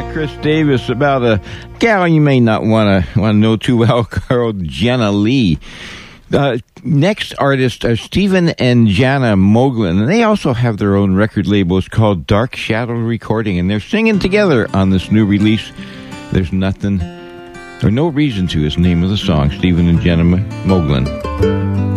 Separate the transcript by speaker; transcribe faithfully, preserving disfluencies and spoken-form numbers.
Speaker 1: Chris Davis about a gal you may not want to want to know too well called Jenna Lee. Uh, next artists are Stephen and Jana Moglen, and they also have their own record label. It's called Dark Shadow Recording, and they're singing together on this new release. There's nothing, or no reason to, is the name of the song, Stephen and Jana Moglen.